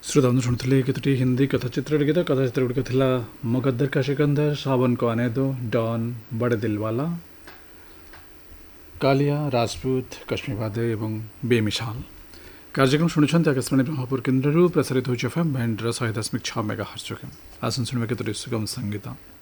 श्रोताबंधु शुणुले केतोटी हिंदी कथाचित्र गीत कथाचित्र थिला मुकद्दर का सिकंदर, सावन को आने दो, डॉन, बड़े दिल वाला, कालिया, राजपूत, कश्मीर वादे एवं बेमिसाल। कार्यक्रम शुणुछन्ति आकाशवाणी ब्रह्मपुर केन्द्रରୁ प्रसारित होइछ एफएम बैंड 100.6 मेगाहर्ट्ज। आसन शुणिबा केतोटी सुगम संगीत।